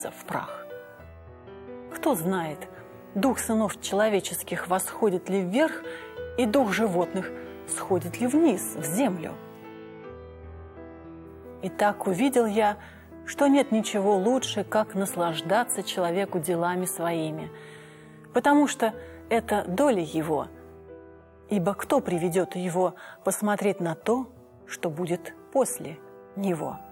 в прах. Кто знает, дух сынов человеческих восходит ли вверх, и дух животных сходит ли вниз, в землю? И так увидел я, что нет ничего лучше, как наслаждаться человеку делами своими, потому что это доля его, ибо кто приведет его посмотреть на то, что будет после него?